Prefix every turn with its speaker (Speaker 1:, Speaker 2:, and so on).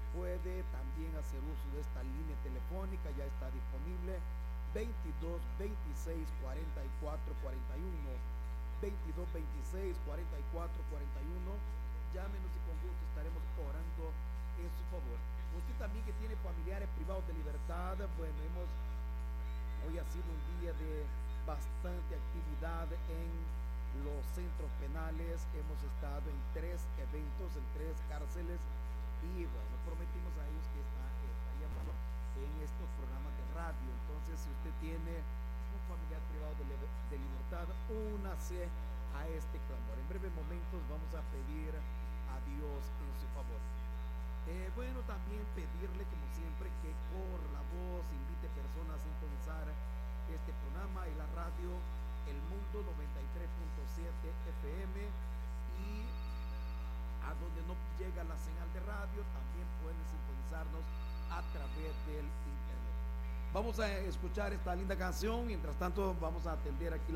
Speaker 1: puede también hacer uso de esta línea telefónica, ya está disponible 22 26 44 41, 22 26 44 41. Llámenos y con gusto estaremos orando en su favor. Usted también que tiene familiares privados de libertad, bueno, hoy ha sido un día de bastante actividad en los centros penales. Hemos estado en 3 eventos, en 3 cárceles, y bueno, prometimos a ellos que estaríamos en estos programas de radio. Entonces, si usted tiene un familiar privado de libertad, únase a este clamor. En breves momentos vamos a pedir a Dios en su favor. Bueno, también pedirle, como siempre, que por la voz invite personas a sintonizar este programa y la radio El Mundo 93.7 FM, y a donde no llega la señal de radio también pueden sintonizarnos a través del internet. Vamos a escuchar esta linda canción. Mientras tanto, vamos a atender aquí